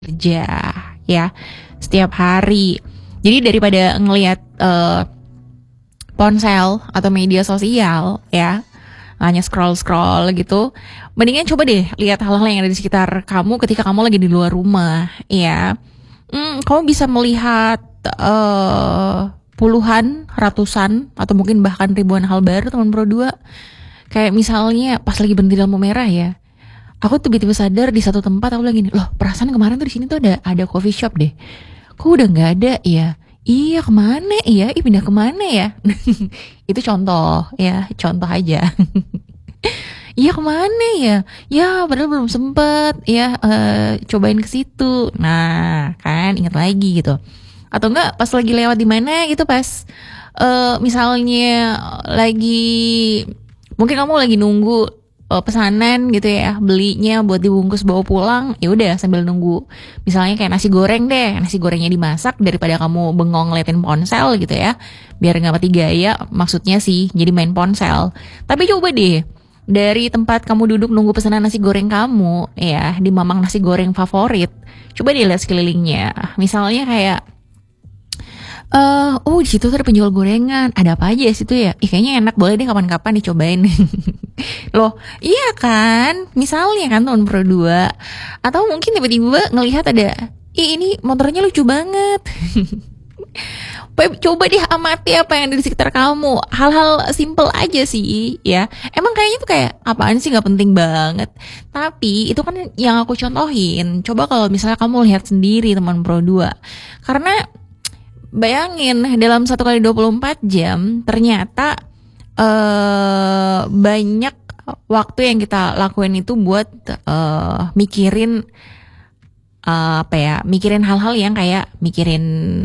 kerja ya setiap hari. Jadi daripada ngelihat ponsel atau media sosial ya, hanya scroll gitu, mendingan coba deh lihat hal-hal yang ada di sekitar kamu ketika kamu lagi di luar rumah ya. Kamu bisa melihat puluhan, ratusan, atau mungkin bahkan ribuan hal baru teman Pro 2. Kayak misalnya pas lagi berhenti di lampu merah ya, aku tiba-tiba sadar di satu tempat, aku lagi nih, loh perasaan kemarin tuh di sini tuh ada coffee shop deh, kok udah nggak ada ya. Iya kemana ya? Pindah kemana ya? Itu contoh ya, contoh aja. Iya kemana ya? Ya padahal belum sempet ya cobain ke situ. Nah kan ingat lagi gitu. Atau enggak pas lagi lewat di mana gitu, pas misalnya lagi mungkin kamu lagi nunggu pesanan gitu ya, belinya buat dibungkus bawa pulang, ya udah sambil nunggu. Misalnya kayak nasi goreng deh, nasi gorengnya dimasak daripada kamu bengong ngeliatin ponsel gitu ya, biar nggak mati gaya, maksudnya sih jadi main ponsel. Tapi coba deh dari tempat kamu duduk nunggu pesanan nasi goreng kamu ya, di mamang nasi goreng favorit, coba deh lihat sekelilingnya. Misalnya kayak oh di situ tuh ada penjual gorengan, ada apa aja situ ya? Kayaknya enak, boleh deh kapan-kapan dicobain. Loh, iya kan? Misalnya kan tahun Pro 2. Atau mungkin tiba-tiba ngelihat ada, ini motornya lucu banget. Coba deh amati apa yang ada di sekitar kamu. Hal-hal simple aja sih ya. Emang kayaknya tuh kayak apaan sih, gak penting banget. Tapi itu kan yang aku contohin. Coba kalau misalnya kamu lihat sendiri teman Pro 2. Karena bayangin dalam 1 kali 24 jam ternyata banyak waktu yang kita lakuin itu buat mikirin mikirin hal-hal yang kayak mikirin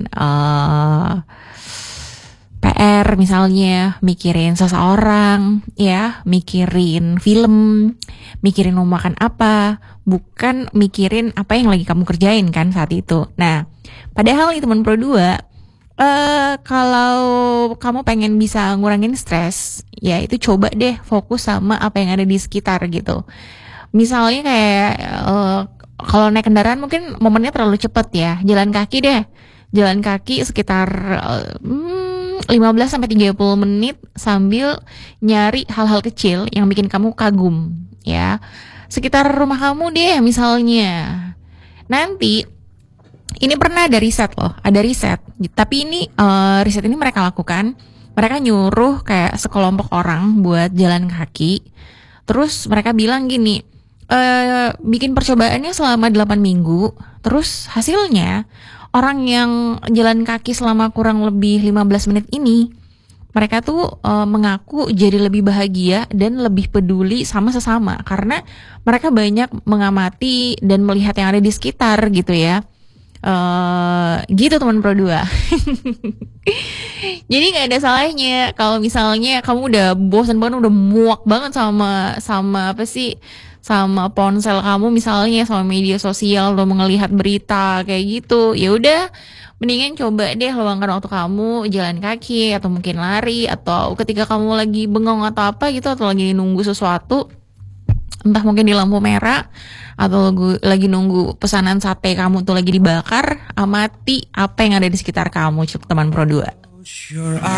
PR misalnya, mikirin seseorang ya, mikirin film, mikirin mau makan apa, bukan mikirin apa yang lagi kamu kerjain kan saat itu. Nah padahal nih teman Pro 2, kalau kamu pengen bisa ngurangin stres, ya itu coba deh fokus sama apa yang ada di sekitar gitu. Misalnya kayak kalau naik kendaraan mungkin momennya terlalu cepet ya, jalan kaki deh. Jalan kaki sekitar 15-30 menit sambil nyari hal-hal kecil yang bikin kamu kagum ya. Sekitar rumah kamu deh misalnya. Nanti ini pernah ada riset loh, ada riset. Tapi ini riset ini mereka lakukan. Mereka nyuruh kayak sekelompok orang buat jalan kaki. Terus mereka bilang gini, bikin percobaannya selama 8 minggu. Terus hasilnya orang yang jalan kaki selama kurang lebih 15 menit ini, mereka tuh mengaku jadi lebih bahagia dan lebih peduli sama sesama. Karena mereka banyak mengamati dan melihat yang ada di sekitar gitu ya. Gitu teman Pro 2. Jadi nggak ada salahnya kalau misalnya kamu udah bosan banget, udah muak banget sama apa sih, sama ponsel kamu misalnya, sama media sosial, udah ngelihat berita kayak gitu. Ya udah, mendingan coba deh luangkan waktu kamu jalan kaki atau mungkin lari, atau ketika kamu lagi bengong atau apa gitu, atau lagi nunggu sesuatu, entah mungkin di lampu merah atau lagi nunggu pesanan sate kamu tuh lagi dibakar, amati apa yang ada di sekitar kamu teman Pro 2.